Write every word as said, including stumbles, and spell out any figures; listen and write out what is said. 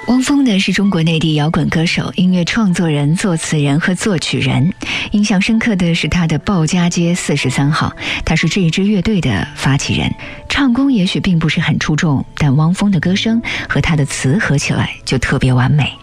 汪峰呢是中国内地摇滚歌手、音乐创作人、作词人和作曲人。印象深刻的是他的鲍家街四十三号，他是这一支乐队的发起人。唱功也许并不是很出众，但汪峰的歌声和他的词合起来就特别完美。